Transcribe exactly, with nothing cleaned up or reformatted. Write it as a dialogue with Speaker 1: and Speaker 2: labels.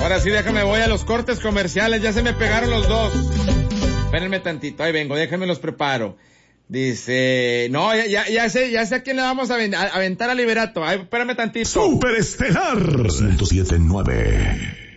Speaker 1: Ahora sí, déjame, voy a los cortes comerciales, ya se me pegaron los dos. Espérenme tantito, ahí vengo, déjenme los preparo. Dice, no, ya, ya, ya sé, ya sé a quién le vamos a aventar a Liberato. Ay, espérame tantito.
Speaker 2: Superestelar ciento siete punto nueve.